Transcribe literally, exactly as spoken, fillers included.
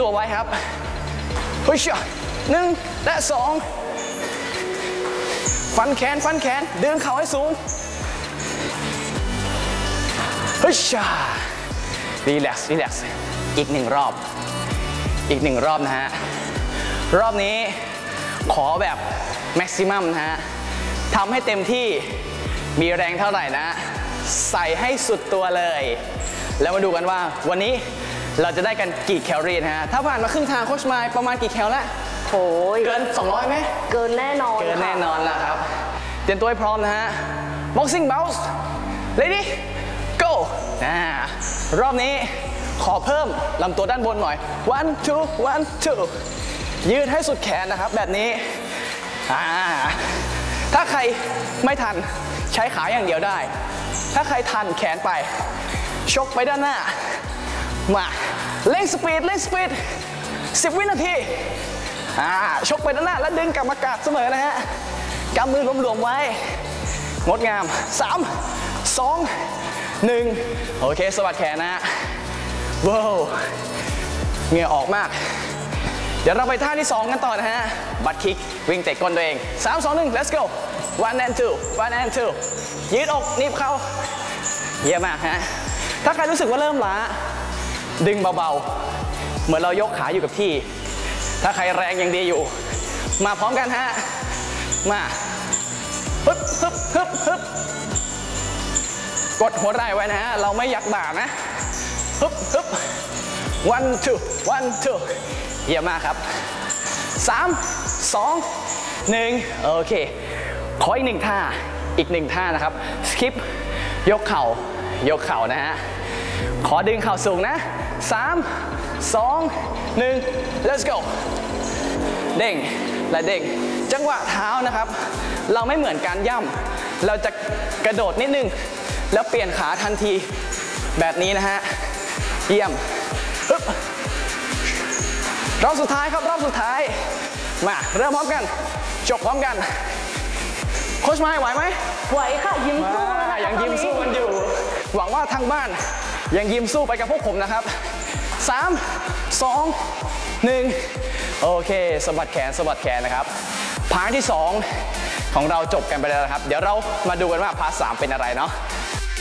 ตัวไว้ครับเฮ้ยหนึ่งและสองฟันแขนฟันแขนดึงเข่าให้สูงเฮ้ยรีแลกซ์รีแลกซ์อีกหนึ่งรอบอีกหนึ่งรอบนะฮะรอบนี้ขอแบบแม็กซิมัมนะฮะทำให้เต็มที่มีแรงเท่าไหร่นะใส่ให้สุดตัวเลยแล้วมาดูกันว่าวันนี้เราจะได้กันกี่แคลอรี่นะฮะถ้าผ่านมาครึ่งทางโค้ชไมล์ประมาณกี่แคลแล้วโอ้ยเกินสองร้อยไหมเกินแน่นอนเกินแน่นอนแล้วครับเตรียมตัวให้พร้อมนะฮะ boxing bounce ready go นะรอบนี้ขอเพิ่มลำตัวด้านบนหน่อย one two one two ยืดให้สุดแขนนะครับแบบนี้ถ้าใครไม่ทันใช้ขาอย่างเดียวได้ถ้าใครทันแขนไปชกไปด้านหน้ามาเร่งสปีดเร่งสปีดสิบวินาทีชกไปด้านหน้าแล้วดึงกลับมากาดเสมอนะฮะกำมือรวมๆไว้งดงามสาม สอง หนึ่งโอเคสวัสดแขนนะฮะว้าวเหงื่อออกมากเดี๋ยวเราไปท่าที่สองกันต่อนะฮะบัตคิกวิ่งเตะก้นตัวเองสาม สอง หนึ่ง let's go one and two one and two ยืดอกหนีบเข่าเยี่ยมมากฮะถ้าใครรู้สึกว่าเริ่มล้าดึงเบาๆเหมือนเรายกขาอยู่กับที่ถ้าใครแรงยังดีอยู่มาพร้อมกันฮะมาฮึบฮึบฮึบฮึบกดหัวไหล่ไว้นะฮะเราไม่ยักบ่านะฮึบฮึบ one two one two เยี่ยมมากครับสาม สอง หนึ่งโอเคขออีกหนึ่งท่าอีกหนึ่งท่านะครับสคิปยกเข่ายกเข่านะฮะขอดึงเข่าสูงนะสาม สอง หนึ่ง let's go เด้งและเด้งจังหวะเท้านะครับเราไม่เหมือนการย่ำเราจะกระโดดนิดนึงแล้วเปลี่ยนขาทันทีแบบนี้นะฮะเยี่ยมปึ๊บรอบสุดท้ายครับรอบสุดท้ายมาเริ่มพร้อมกันจบพร้อมกันโค้ชไมล์ไหวไหมไหวค่ะยิ้มสู้แล้วนะคะยังยิ้มสู้กันอยู่หวังว่าทางบ้านยังยิ้มสู้ไปกับพวกผมนะครับสาม สอง หนึ่งโอเคสะบัดแขนสะบัดแขนนะครับพาร์ทที่สองของเราจบกันไปแล้วนะครับเดี๋ยวเรามาดูกันว่าพาร์ทสามเป็นอะไรเนาะ